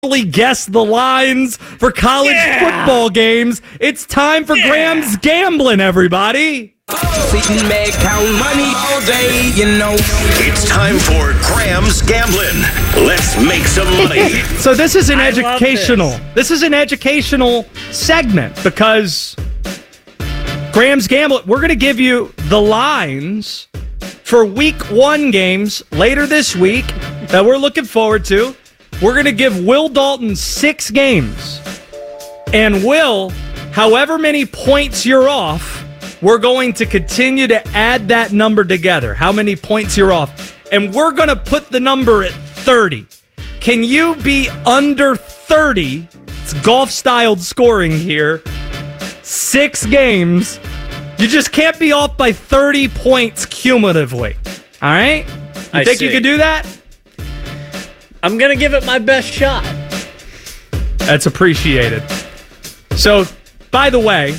guess the lines for college football games. It's time for Graham's Gambling, everybody. Sitting back, count money all day, you know. It's time for Graham's Gambling. Let's make some money. So this is an educational. This is an educational segment because Graham's Gambling. We're going to give you the lines for Week 1 games later this week that we're looking forward to. We're going to give Will Dalton 6 games. And Will, however many points you're off, we're going to continue to add that number together. How many points you're off. And we're going to put the number at 30. Can you be under 30? It's golf-styled scoring here. 6 games. You just can't be off by 30 points cumulatively. All right? You think you can do that? I'm going to give it my best shot. That's appreciated. So, by the way,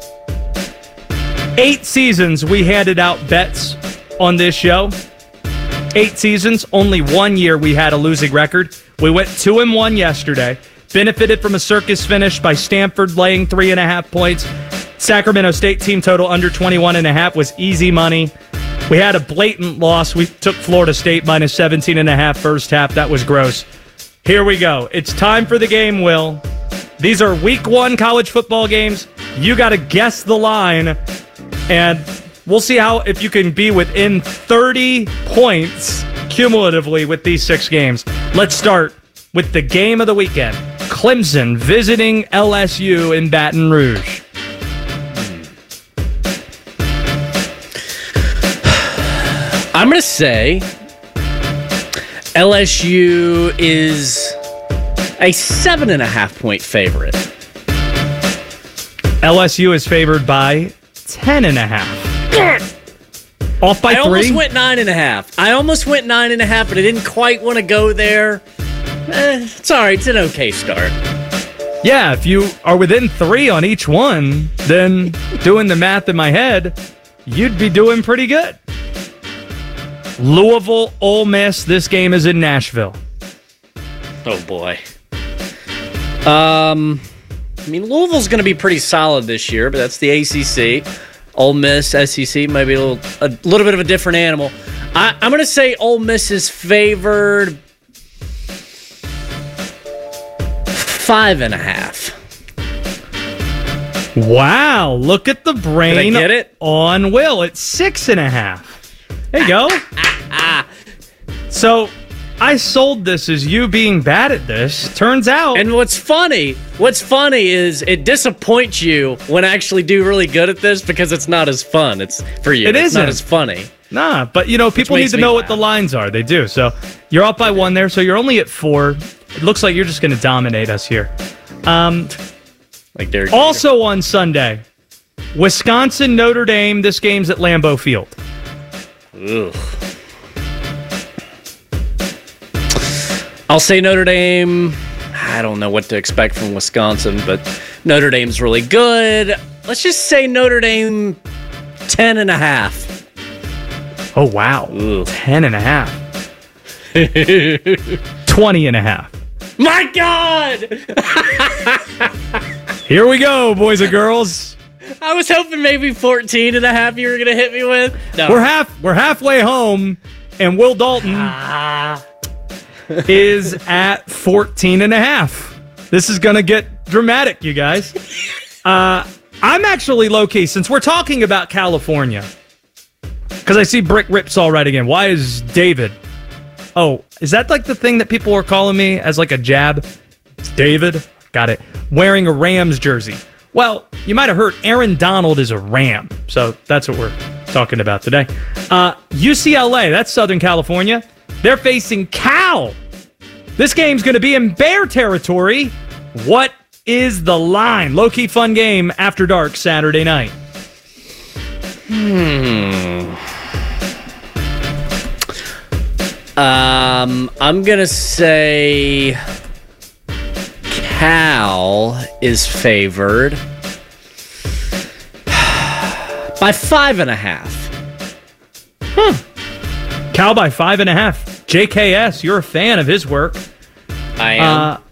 8 seasons we handed out bets on this show. 8 seasons, only 1 year we had a losing record. We went 2-1 yesterday. Benefited from a circus finish by Stanford laying 3.5 points. Sacramento State team total under 21.5 was easy money. We had a blatant loss. We took Florida State minus 17.5 first half. That was gross. Here we go. It's time for the game, Will. These are Week 1 college football games. You got to guess the line, and we'll see if you can be within 30 points cumulatively with these 6 games. Let's start with the game of the weekend. Clemson visiting LSU in Baton Rouge. I'm going to say LSU is a 7.5 point favorite. LSU is favored by 10.5. Off by 3? I almost went 9.5. I almost went 9.5, but I didn't quite want to go there. It's all right. It's an okay start. Yeah, if you are within 3 on each one, then doing the math in my head, you'd be doing pretty good. Louisville, Ole Miss. This game is in Nashville. Oh, boy. Louisville's going to be pretty solid this year, but that's the ACC. Ole Miss, SEC, maybe a little bit of a different animal. I'm going to say Ole Miss is favored 5.5. Wow, look at the brain Did I get it? On Will. It's 6.5. There you go. So I sold this as you being bad at this. Turns out. And what's funny is it disappoints you when I actually do really good at this because it's not as fun. It's for you. It's not as funny. Nah, but people need to know what the lines are. They do. So you're up by 1 there. So you're only at 4. It looks like you're just going to dominate us here. Also on Sunday, Wisconsin, Notre Dame. This game's at Lambeau Field. Ugh. I'll say Notre Dame. I don't know what to expect from Wisconsin, but Notre Dame's really good. Let's just say Notre Dame 10.5. Oh, wow. 10.5. 20.5. My God! Here we go, boys and girls. I was hoping maybe 14.5 you were going to hit me with. No. We're halfway home, and Will Dalton is at 14.5. This is going to get dramatic, you guys. I'm actually low-key, since we're talking about California, because I see Brick Ripsaw right again. Why is David? Oh, is that like the thing that people were calling me as like a jab? It's David. Got it. Wearing a Rams jersey. Well, you might have heard Aaron Donald is a Ram. So that's what we're talking about today. UCLA, that's Southern California. They're facing Cal. This game's going to be in Bear territory. What is the line? Low-key fun game after dark Saturday night. I'm going to say Cal is favored by 5.5. Cal by 5.5. JKS, you're a fan of his work. I am.